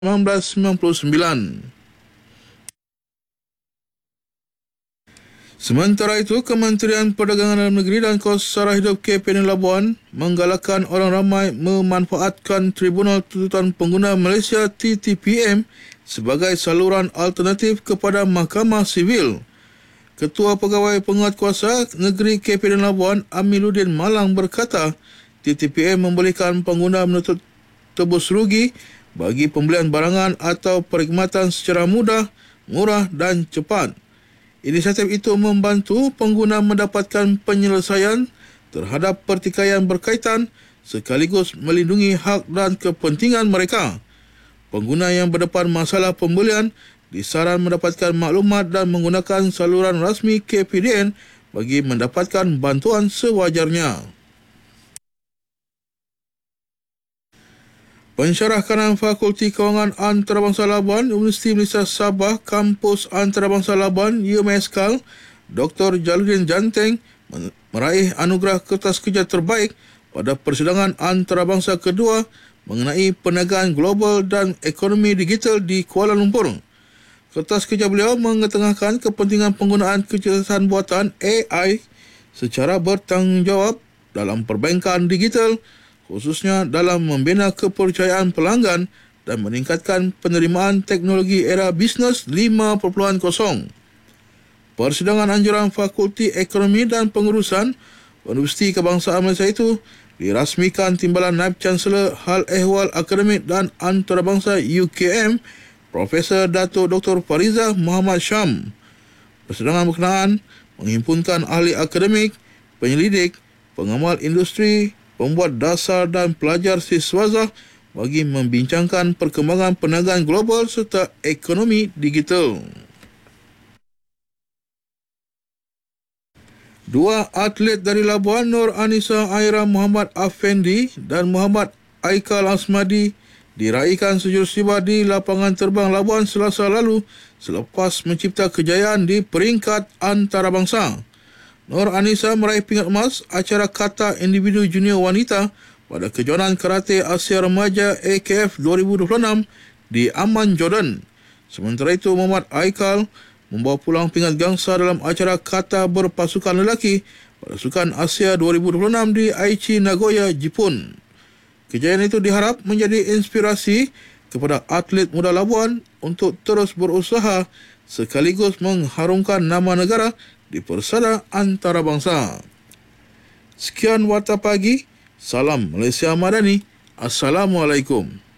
1999. Sementara itu, Kementerian Perdagangan Dalam Negeri dan Kos Sara Hidup KPN Labuan menggalakkan orang ramai memanfaatkan Tribunal Tuntutan Pengguna Malaysia TTPM sebagai saluran alternatif kepada Mahkamah Sivil. Ketua Pegawai Penguatkuasa Negeri KPN Labuan Amiluddin Malang berkata, TTPM membolehkan pengguna menuntut tebus rugi bagi pembelian barangan atau perkhidmatan secara mudah, murah dan cepat. Inisiatif itu membantu pengguna mendapatkan penyelesaian terhadap pertikaian berkaitan sekaligus melindungi hak dan kepentingan mereka. Pengguna yang berdepan masalah pembelian disaran mendapatkan maklumat dan menggunakan saluran rasmi KPDN bagi mendapatkan bantuan sewajarnya. Pensyarah kanan Fakulti Kewangan Antarabangsa Labuan, Universiti Malaysia Sabah, Kampus Antarabangsa Labuan, UMSKAL, Dr. Jaludin Janteng meraih anugerah kertas kerja terbaik pada persidangan antarabangsa kedua mengenai perniagaan global dan ekonomi digital di Kuala Lumpur. Kertas kerja beliau mengetengahkan kepentingan penggunaan kecerdasan buatan AI secara bertanggungjawab dalam perbankan digital, khususnya dalam membina kepercayaan pelanggan dan meningkatkan penerimaan teknologi era bisnes 5.0. Persidangan anjuran Fakulti Ekonomi dan Pengurusan Universiti Kebangsaan Malaysia itu dirasmikan Timbalan Naib Chancellor Hal Ehwal Akademik dan Antarabangsa UKM, Profesor Dato' Dr. Fariza Muhammad Syam. Persidangan berkenaan menghimpunkan ahli akademik, penyelidik, pengamal industri, pembuat dasar dan pelajar siswazah bagi membincangkan perkembangan perniagaan global serta ekonomi digital. Dua atlet dari Labuan, Nur Anisa Aira Muhammad Afendi dan Muhammad Aikal Asmadi, diraihkan sejurus tiba di lapangan terbang Labuan Selasa lalu selepas mencipta kejayaan di peringkat antarabangsa. Nur Anisa meraih pingat emas acara kata individu junior wanita pada kejohanan karate Asia Remaja AKF 2026 di Amman, Jordan. Sementara itu, Muhammad Aikal membawa pulang pingat gangsa dalam acara kata berpasukan lelaki pada Sukan Asia 2026 di Aichi, Nagoya, Jepun. Kejayaan itu diharap menjadi inspirasi kepada atlet muda Labuan untuk terus berusaha sekaligus mengharumkan nama negara di persada antarabangsa. Sekian Warta Pagi. Salam Malaysia Madani. Assalamualaikum.